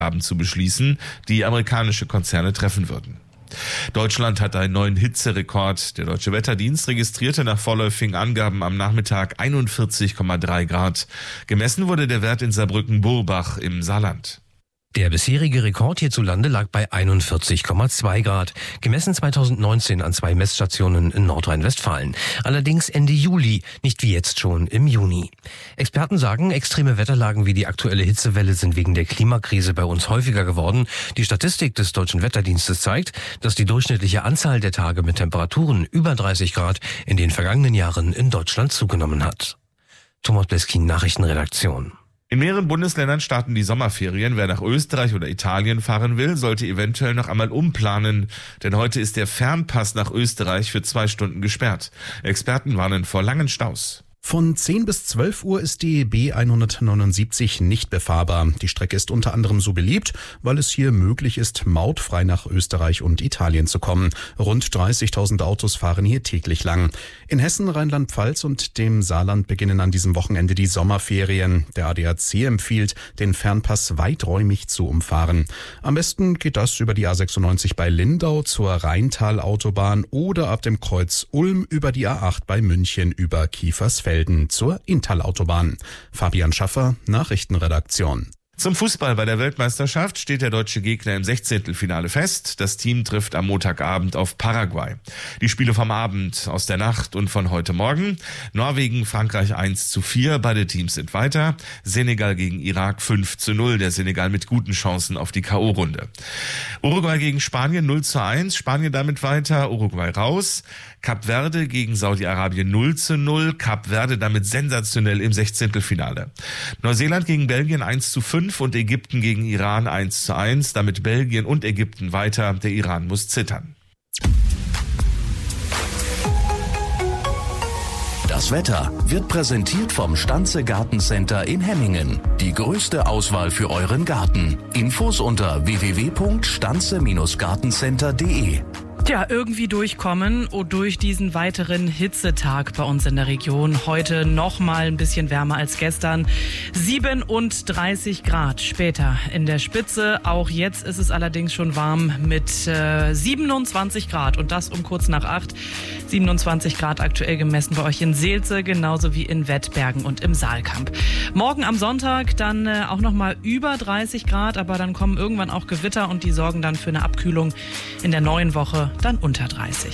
zu beschließen, die amerikanische Konzerne treffen würden. Deutschland hat einen neuen Hitzerekord. Der Deutsche Wetterdienst registrierte nach vorläufigen Angaben am Nachmittag 41,3 Grad. Gemessen wurde der Wert in Saarbrücken-Burbach im Saarland. Der bisherige Rekord hierzulande lag bei 41,2 Grad, gemessen 2019 an 2 Messstationen in Nordrhein-Westfalen. Allerdings Ende Juli, nicht wie jetzt schon im Juni. Experten sagen, extreme Wetterlagen wie die aktuelle Hitzewelle sind wegen der Klimakrise bei uns häufiger geworden. Die Statistik des Deutschen Wetterdienstes zeigt, dass die durchschnittliche Anzahl der Tage mit Temperaturen über 30 Grad in den vergangenen Jahren in Deutschland zugenommen hat. Thomas Bleskin, Nachrichtenredaktion. In mehreren Bundesländern starten die Sommerferien. Wer nach Österreich oder Italien fahren will, sollte eventuell noch einmal umplanen. Denn heute ist der Fernpass nach Österreich für 2 Stunden gesperrt. Experten warnen vor langen Staus. Von 10 bis 12 Uhr ist die B179 nicht befahrbar. Die Strecke ist unter anderem so beliebt, weil es hier möglich ist, mautfrei nach Österreich und Italien zu kommen. Rund 30.000 Autos fahren hier täglich lang. In Hessen, Rheinland-Pfalz und dem Saarland beginnen an diesem Wochenende die Sommerferien. Der ADAC empfiehlt, den Fernpass weiträumig zu umfahren. Am besten geht das über die A96 bei Lindau zur Rheintal-Autobahn oder ab dem Kreuz Ulm über die A8 bei München über Kiefersfelden zur Inntal-Autobahn. Fabian Schaffer, Nachrichtenredaktion. Zum Fußball bei der Weltmeisterschaft steht der deutsche Gegner im 16. Finale fest. Das Team trifft am Montagabend auf Paraguay. Die Spiele vom Abend, aus der Nacht und von heute Morgen. Norwegen, Frankreich 1:4. Beide Teams sind weiter. Senegal gegen Irak 5:0. Der Senegal mit guten Chancen auf die K.O.-Runde. Uruguay gegen Spanien 0:1. Spanien damit weiter, Uruguay raus. Kap Verde gegen Saudi-Arabien 0:0. Kap Verde damit sensationell im 16. Finale. Neuseeland gegen Belgien 1:5 und Ägypten gegen Iran 1:1. Damit Belgien und Ägypten weiter. Der Iran muss zittern. Das Wetter wird präsentiert vom Stanze Gartencenter in Hemmingen. Die größte Auswahl für euren Garten. Infos unter www.stanze-gartencenter.de. Tja, irgendwie durchkommen durch diesen weiteren Hitzetag bei uns in der Region. Heute noch mal ein bisschen wärmer als gestern. 37 Grad später in der Spitze. Auch jetzt ist es allerdings schon warm mit 27 Grad und das um kurz nach 8. 27 Grad aktuell gemessen bei euch in Seelze, genauso wie in Wettbergen und im Saalkamp. Morgen am Sonntag dann auch noch mal über 30 Grad, aber dann kommen irgendwann auch Gewitter und die sorgen dann für eine Abkühlung in der neuen Woche. Dann unter 30.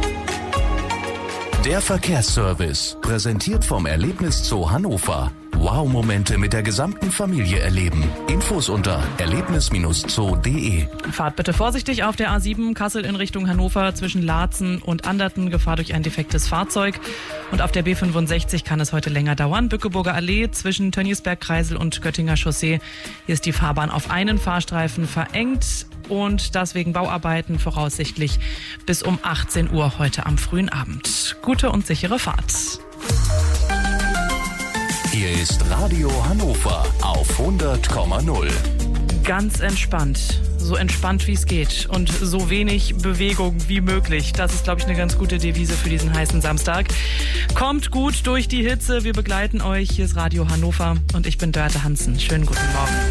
Der Verkehrsservice, präsentiert vom Erlebniszoo Hannover. Wow-Momente mit der gesamten Familie erleben. Infos unter erlebnis-zoo.de. Fahrt bitte vorsichtig auf der A7 Kassel in Richtung Hannover zwischen Laatzen und Anderten. Gefahr durch ein defektes Fahrzeug. Und auf der B65 kann es heute länger dauern. Bückeburger Allee zwischen Tönniesberg-Kreisel und Göttinger Chaussee. Hier ist die Fahrbahn auf einen Fahrstreifen verengt. Und das wegen Bauarbeiten voraussichtlich bis um 18 Uhr heute am frühen Abend. Gute und sichere Fahrt. Hier ist Radio Hannover auf 100,0. Ganz entspannt. So entspannt wie es geht. Und so wenig Bewegung wie möglich. Das ist, glaube ich, eine ganz gute Devise für diesen heißen Samstag. Kommt gut durch die Hitze. Wir begleiten euch. Hier ist Radio Hannover. Und ich bin Dörte Hansen. Schönen guten Morgen.